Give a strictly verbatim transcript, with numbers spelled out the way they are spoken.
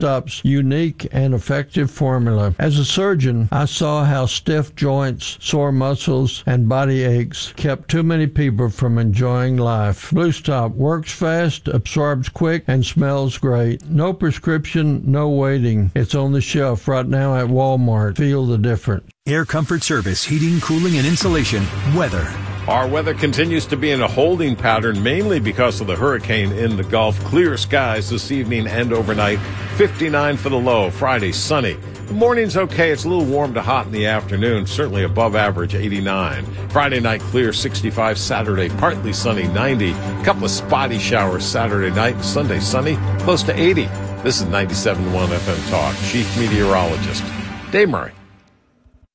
Stop's unique and effective formula. As a surgeon, I saw how stiff joints, sore muscles, and body aches kept too many people from enjoying life. Blue Stop works fast, absorbs quick, and smells great. No prescription, no waiting. It's on the shelf right now at Walmart. Feel the difference. Air Comfort Service, heating, cooling, and insulation. Weather. Our weather continues to be in a holding pattern, mainly because of the hurricane in the Gulf. Clear skies this evening and overnight. fifty-nine for the low. Friday, sunny. The morning's okay. It's a little warm to hot in the afternoon, certainly above average, eighty-nine. Friday night, clear, sixty-five. Saturday, partly sunny, ninety. A couple of spotty showers Saturday night. Sunday, sunny, close to eighty. This is ninety-seven point one F M Talk. Chief Meteorologist Dave Murray.